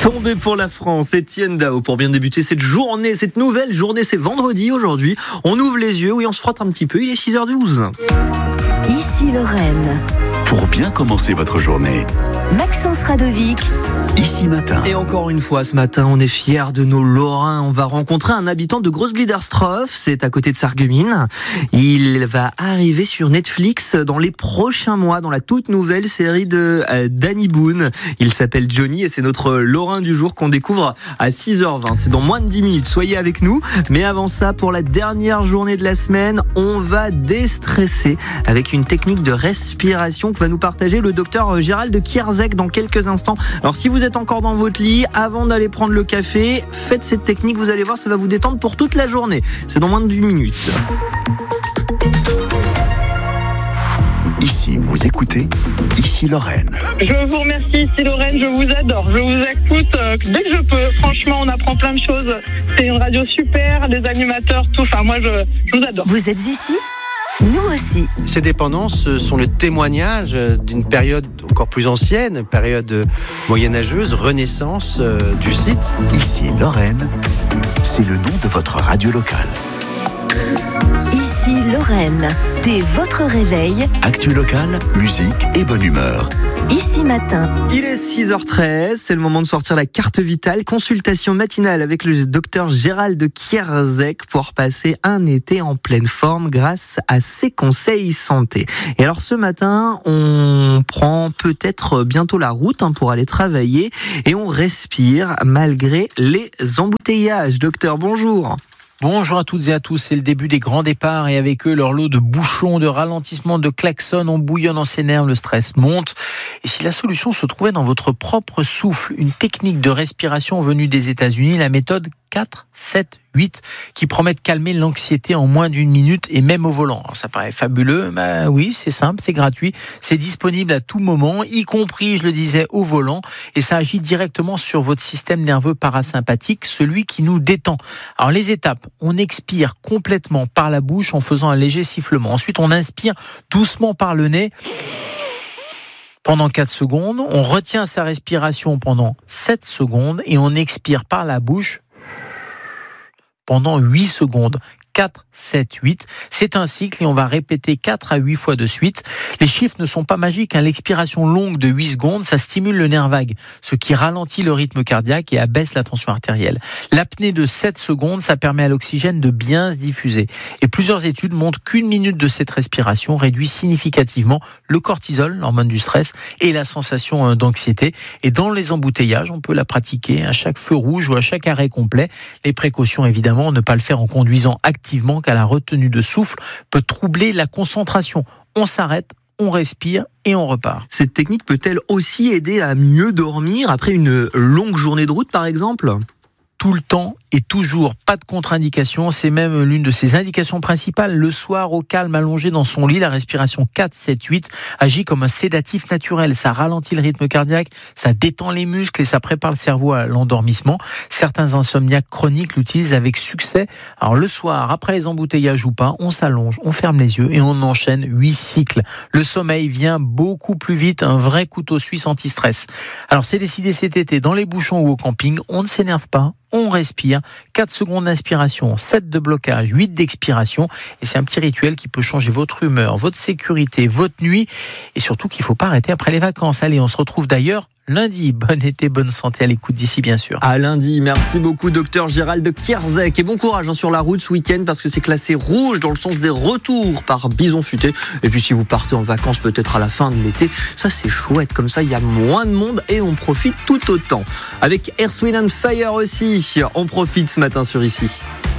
Tombé pour la France, Étienne Dao, pour bien débuter cette journée, cette nouvelle journée, c'est vendredi aujourd'hui. On ouvre les yeux, oui, on se frotte un petit peu, il est 6h12. Ici Lorraine. Pour bien commencer votre journée. Maxence Radovic. Ici Matin. Et encore une fois, ce matin, on est fiers de nos Lorrains. On va rencontrer un habitant de Großgliedersdorf, c'est à côté de Sarreguemines. Il va arriver sur Netflix dans les prochains mois, dans la toute nouvelle série de Danny Boone. Il s'appelle Johnny et c'est notre Lorrain du jour qu'on découvre à 6h20. C'est dans moins de 10 minutes, soyez avec nous. Mais avant ça, pour la dernière journée de la semaine, on va déstresser avec une technique de respiration que va nous partager le docteur Gérald de Kierzek dans quelques instants. Alors si vous êtes encore dans votre lit, avant d'aller prendre le café, faites cette technique, vous allez voir, ça va vous détendre pour toute la journée. C'est dans moins de 10 minutes. Ici, vous écoutez Ici Lorraine. Je vous remercie, ici Lorraine, je vous adore. Je vous écoute dès que je peux. Franchement, on apprend plein de choses. C'est une radio super, des animateurs, tout. Enfin, moi, je vous adore. Vous êtes ici ? Nous aussi. Ces dépendances sont le témoignage d'une période encore plus ancienne, période moyenâgeuse, renaissance du site. Ici Lorraine, c'est le nom de votre radio locale. Ici Lorraine. Dès votre réveil. Actu locale, musique et bonne humeur. Ici Matin. Il est 6h13, c'est le moment de sortir la carte vitale. Consultation matinale avec le docteur Gérald de Kierzek pour passer un été en pleine forme grâce à ses conseils santé. Et alors ce matin, on prend peut-être bientôt la route pour aller travailler et on respire malgré les embouteillages. Docteur, bonjour. Bonjour à toutes et à tous, c'est le début des grands départs et avec eux leur lot de bouchons, de ralentissements, de klaxons, on bouillonne en ses nerfs, le stress monte. Et si la solution se trouvait dans votre propre souffle, une technique de respiration venue des États-Unis, la méthode 4, 7, 8, qui promet de calmer l'anxiété en moins d'une minute et même au volant. Alors ça paraît fabuleux, mais oui, c'est simple, c'est gratuit, c'est disponible à tout moment, y compris, je le disais, au volant, et ça agit directement sur votre système nerveux parasympathique, celui qui nous détend. Alors les étapes, on expire complètement par la bouche en faisant un léger sifflement. Ensuite, on inspire doucement par le nez pendant 4 secondes, on retient sa respiration pendant 7 secondes et on expire par la bouche pendant 8 secondes. 4, 7, 8. C'est un cycle et on va répéter 4 à 8 fois de suite. Les chiffres ne sont pas magiques. L'expiration longue de 8 secondes, ça stimule le nerf vague, ce qui ralentit le rythme cardiaque et abaisse la tension artérielle. L'apnée de 7 secondes, ça permet à l'oxygène de bien se diffuser. Et plusieurs études montrent qu'une minute de cette respiration réduit significativement le cortisol, l'hormone du stress, et la sensation d'anxiété. Et dans les embouteillages, on peut la pratiquer à chaque feu rouge ou à chaque arrêt complet. Les précautions, évidemment, ne pas le faire en conduisant activement, car la retenue de souffle peut troubler la concentration. On s'arrête, on respire et on repart. Cette technique peut-elle aussi aider à mieux dormir après une longue journée de route, par exemple ? Tout le temps et toujours, pas de contre-indication, c'est même l'une de ses indications principales. Le soir, au calme, allongé dans son lit, la respiration 4, 7, 8 agit comme un sédatif naturel. Ça ralentit le rythme cardiaque, ça détend les muscles et ça prépare le cerveau à l'endormissement. Certains insomniaques chroniques l'utilisent avec succès. Alors le soir, après les embouteillages ou pas, on s'allonge, on ferme les yeux et on enchaîne 8 cycles. Le sommeil vient beaucoup plus vite, un vrai couteau suisse anti-stress. Alors c'est décidé cet été, dans les bouchons ou au camping, on ne s'énerve pas, on respire, 4 secondes d'inspiration, 7 de blocage, 8 d'expiration. Et c'est un petit rituel qui peut changer votre humeur, votre sécurité, votre nuit. Et surtout qu'il ne faut pas arrêter après les vacances. Allez, on se retrouve d'ailleurs lundi. Bon été, bonne santé à l'écoute d'ici, bien sûr. À lundi. Merci beaucoup, docteur Gérald de Kierzek. Et bon courage sur la route ce week-end parce que c'est classé rouge dans le sens des retours par Bison Futé. Et puis si vous partez en vacances peut-être à la fin de l'été, ça c'est chouette. Comme ça, il y a moins de monde et on profite tout autant. Avec Earth, Wind & Fire aussi, on profite ce matin sur Ici.